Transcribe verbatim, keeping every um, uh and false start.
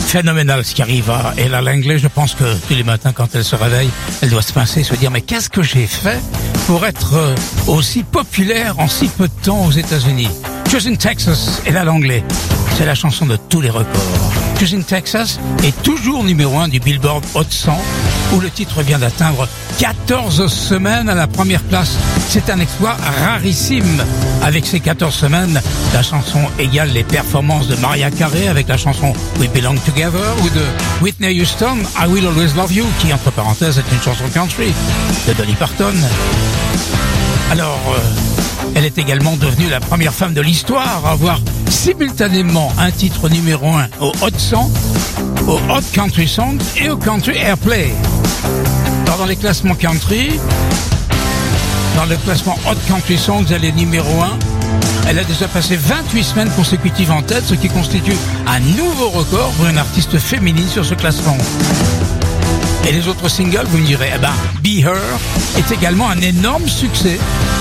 Phénoménal ce qui arrive à Ella Langley. Je pense que tous les matins quand elle se réveille, elle doit se pincer et se dire mais qu'est-ce que j'ai fait pour être aussi populaire en si peu de temps aux États-Unis. Choosing Texas, Ella Langley, c'est la chanson de tous les records. Choosing Texas est toujours numéro un du Billboard Hot cent, où le titre vient d'atteindre quatorze semaines à la première place. C'est un exploit rarissime. Avec ces quatorze semaines, la chanson égale les performances de Mariah Carey avec la chanson We Belong Together ou de Whitney Houston, I Will Always Love You, qui entre parenthèses est une chanson country de Dolly Parton. Alors, euh, elle est également devenue la première femme de l'histoire à avoir simultanément un titre numéro un au Hot cent, au Hot Country Songs et au Country Airplay. Alors, dans les classements country, dans le classement Hot Country Songs, elle est numéro un. Elle a déjà passé vingt-huit semaines consécutives en tête, ce qui constitue un nouveau record pour une artiste féminine sur ce classement. Et les autres singles, vous me direz, eh ben, Be Her est également un énorme succès